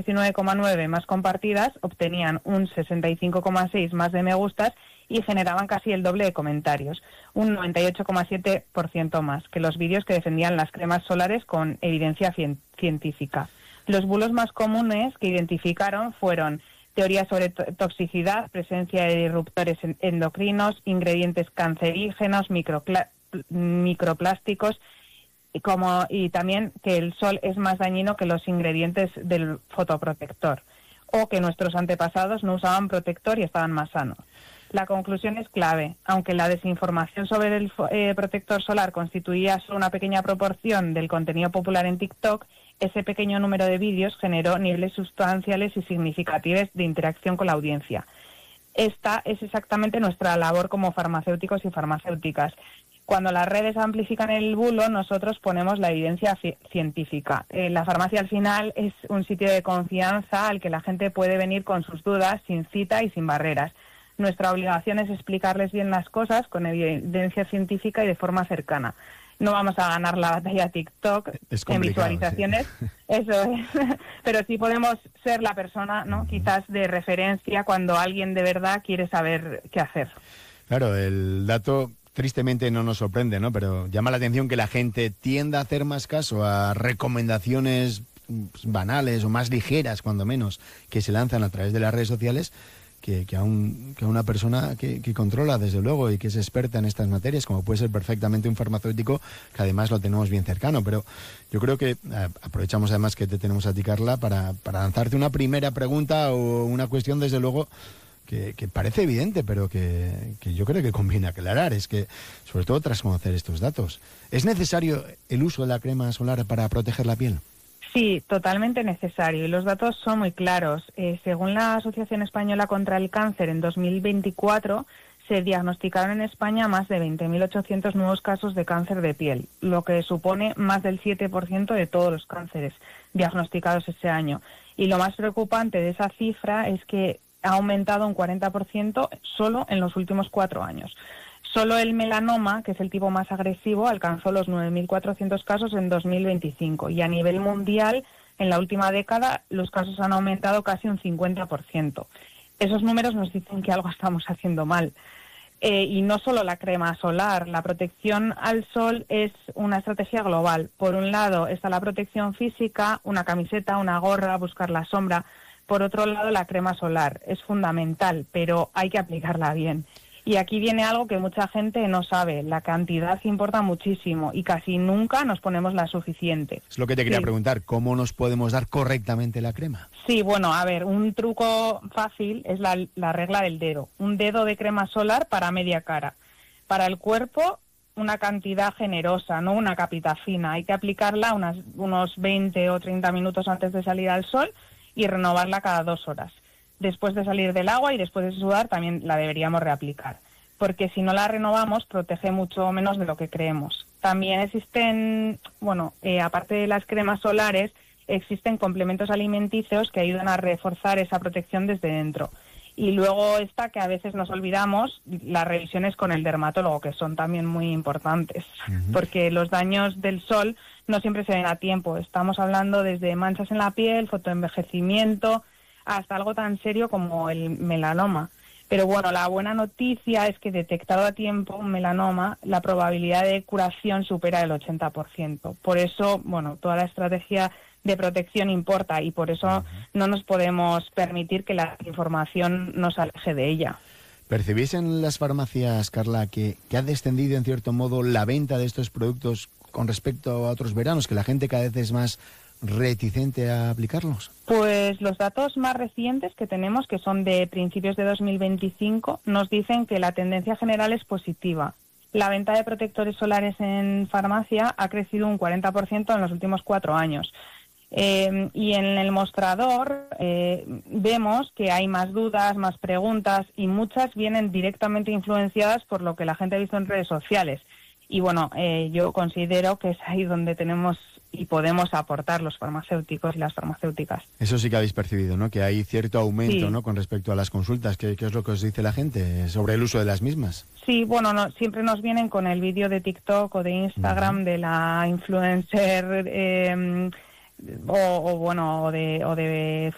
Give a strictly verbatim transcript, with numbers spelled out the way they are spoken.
diecinueve coma nueve más compartidas, obtenían un sesenta y cinco coma seis más de me gustas y generaban casi el doble de comentarios, un noventa y ocho coma siete por ciento más que los vídeos que defendían las cremas solares con evidencia cien- científica. Los bulos más comunes que identificaron fueron teorías sobre to- toxicidad, presencia de disruptores en- endocrinos, ingredientes cancerígenos, microcla- microplásticos, y, como, y también que el sol es más dañino que los ingredientes del fotoprotector, o que nuestros antepasados no usaban protector y estaban más sanos. La conclusión es clave. Aunque la desinformación sobre el eh, protector solar constituía solo una pequeña proporción del contenido popular en TikTok, ese pequeño número de vídeos generó niveles sustanciales y significativos de interacción con la audiencia. Esta es exactamente nuestra labor como farmacéuticos y farmacéuticas. Cuando las redes amplifican el bulo, nosotros ponemos la evidencia fi- científica. Eh, la farmacia al final es un sitio de confianza al que la gente puede venir con sus dudas, sin cita y sin barreras. Nuestra obligación es explicarles bien las cosas con evidencia científica y de forma cercana. No vamos a ganar la batalla TikTok en visualizaciones, sí. Eso es, pero sí podemos ser la persona, ¿no? Uh-huh. Quizás de referencia cuando alguien de verdad quiere saber qué hacer. Claro, el dato tristemente no nos sorprende, ¿no? Pero llama la atención que la gente tienda a hacer más caso a recomendaciones banales o más ligeras, cuando menos, que se lanzan a través de las redes sociales, que, que, a, un, que a una persona que, que controla, desde luego, y que es experta en estas materias, como puede ser perfectamente un farmacéutico, que además lo tenemos bien cercano. Pero yo creo que eh, aprovechamos además que te tenemos a ti, Carla, para, para lanzarte una primera pregunta o una cuestión, desde luego, que, que parece evidente, pero que, que yo creo que conviene aclarar. Es que, sobre todo tras conocer estos datos, ¿es necesario el uso de la crema solar para proteger la piel? Sí, totalmente necesario, y los datos son muy claros. Eh, según la Asociación Española contra el Cáncer, en dos mil veinticuatro se diagnosticaron en España más de veinte mil ochocientos nuevos casos de cáncer de piel, lo que supone más del siete por ciento de todos los cánceres diagnosticados ese año. Y lo más preocupante de esa cifra es que ha aumentado un cuarenta por ciento solo en los últimos cuatro años. Solo el melanoma, que es el tipo más agresivo, alcanzó los nueve mil cuatrocientos casos en dos mil veinticinco, y a nivel mundial, en la última década, los casos han aumentado casi un cincuenta por ciento. Esos números nos dicen que algo estamos haciendo mal. Eh, y no solo la crema solar, la protección al sol es una estrategia global. Por un lado está la protección física, una camiseta, una gorra, buscar la sombra. Por otro lado, la crema solar es fundamental, pero hay que aplicarla bien. Y aquí viene algo que mucha gente no sabe. La cantidad importa muchísimo y casi nunca nos ponemos la suficiente. Es lo que te quería sí. preguntar, ¿cómo nos podemos dar correctamente la crema? Sí, bueno, a ver, un truco fácil es la, la regla del dedo. Un dedo de crema solar para media cara. Para el cuerpo, una cantidad generosa, no una capita fina. Hay que aplicarla unas, unos veinte o treinta minutos antes de salir al sol y renovarla cada dos horas. Después de salir del agua y después de sudar también la deberíamos reaplicar, porque si no la renovamos protege mucho menos de lo que creemos. También existen, bueno, eh, aparte de las cremas solares, existen complementos alimenticios que ayudan a reforzar esa protección desde dentro. Y luego está que a veces nos olvidamos las revisiones con el dermatólogo, que son también muy importantes, uh-huh. porque los daños del sol no siempre se ven a tiempo. Estamos hablando desde manchas en la piel, fotoenvejecimiento, hasta algo tan serio como el melanoma. Pero bueno, la buena noticia es que detectado a tiempo un melanoma, la probabilidad de curación supera el ochenta por ciento. Por eso, bueno, toda la estrategia de protección importa y por eso no nos podemos permitir que la información nos aleje de ella. ¿Percibís en las farmacias, Carla, que, que ha descendido en cierto modo la venta de estos productos con respecto a otros veranos, que la gente cada vez es más reticente a aplicarlos? Pues los datos más recientes que tenemos, que son de principios de dos mil veinticinco, nos dicen que la tendencia general es positiva. La venta de protectores solares en farmacia ha crecido un cuarenta por ciento en los últimos cuatro años. Eh, y en el mostrador eh, vemos que hay más dudas, más preguntas, y muchas vienen directamente influenciadas por lo que la gente ha visto en redes sociales. Y bueno, eh, yo considero que es ahí donde tenemos y podemos aportar los farmacéuticos y las farmacéuticas. Eso sí que habéis percibido, ¿no? Que hay cierto aumento, sí. ¿no? Con respecto a las consultas. ¿Qué, qué es lo que os dice la gente sobre el uso de las mismas? Sí, bueno, no, siempre nos vienen con el vídeo de TikTok o de Instagram uh-huh. de la influencer eh, o, o bueno o de, o de